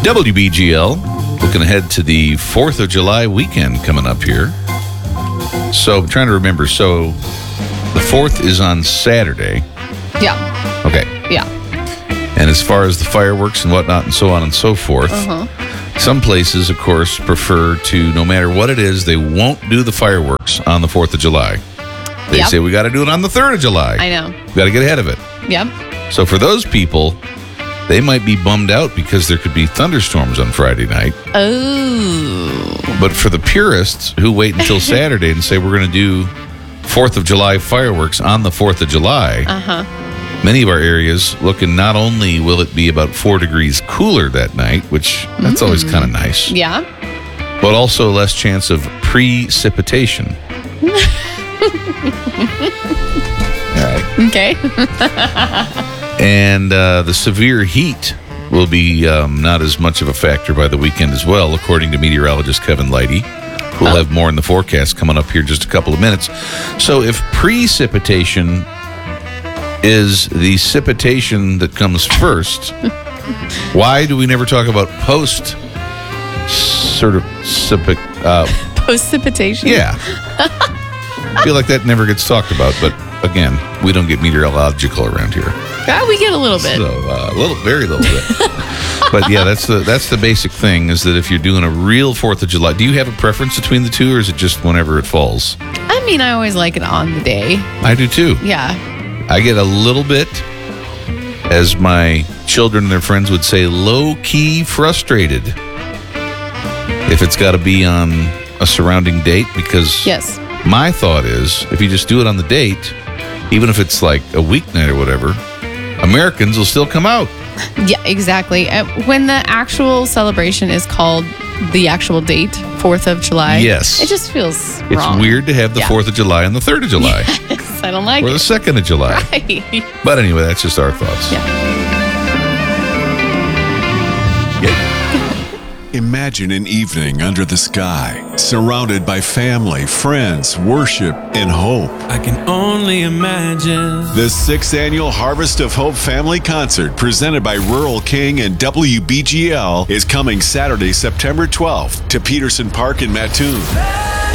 WBGL, looking ahead to the 4th of July weekend coming up here. So, I'm trying to remember. So, the 4th is on Saturday. Yeah. Okay. Yeah. And as far as the fireworks and whatnot and so on and so forth, some places, of course, prefer to, no matter what it is, they won't do the fireworks on the 4th of July. They say we got to do it on the 3rd of July. I know. We got to get ahead of it. Yep. So for those people, they might be bummed out because there could be thunderstorms on Friday night. Oh. But for the purists who wait until Saturday and say we're going to do 4th of July fireworks on the 4th of July, many of our areas looking, not only will it be about 4 degrees cooler that night, which that's always kind of nice, Yeah. but also less chance of precipitation. All right. Okay. And the severe heat will be not as much of a factor by the weekend as well, according to meteorologist Kevin Leidy, who will have more in the forecast coming up here in just a couple of minutes. So if precipitation is the precipitation that comes first, why do we never talk about post Precipitation? Yeah. I feel like that never gets talked about, but again, we don't get meteorological around here. We get a little bit. So, very little bit. But yeah, that's the basic thing, is that if you're doing a real 4th of July, do you have a preference between the two, or is it just whenever it falls? I mean, I always like it on the day. I do too. Yeah. I get a little bit, as my children and their friends would say, low-key frustrated if it's got to be on a surrounding date, because Yes. my thought is, if you just do it on the date, even if it's like a weeknight or whatever, Americans will still come out. Yeah, exactly. When the actual celebration is called the actual date, 4th of July. Yes. It just feels It's wrong. weird to have the 4th of July and the 3rd of July. Yes, I don't like Or the it. 2nd of July. Right. But anyway, that's just our thoughts. Yeah. Imagine an evening under the sky, surrounded by family, friends, worship, and hope. I can only imagine. The 6th annual Harvest of Hope Family Concert, presented by Rural King and WBGL, is coming Saturday, September 12th to Peterson Park in Mattoon.